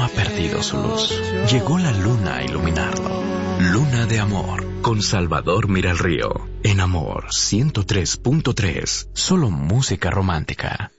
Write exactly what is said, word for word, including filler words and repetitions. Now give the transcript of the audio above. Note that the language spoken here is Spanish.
ha perdido su luz. Llegó la luna a iluminarlo. Luna de Amor, con Salvador Miralrío. En Amor ciento tres punto tres, solo música romántica.